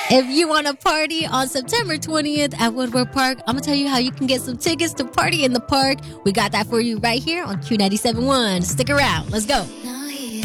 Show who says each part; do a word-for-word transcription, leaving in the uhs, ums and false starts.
Speaker 1: If you want to party on September twentieth at Woodward Park, I'm going to tell you how you can get some tickets to Party in the Park. We got that for you right here on Q ninety-seven point one. Stick around. Let's go.